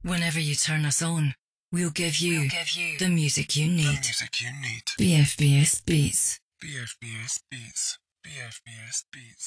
Whenever you turn us on, we'll give you the music you need. The music you need. BFBS Beats. BFBS Beats. BFBS Beats.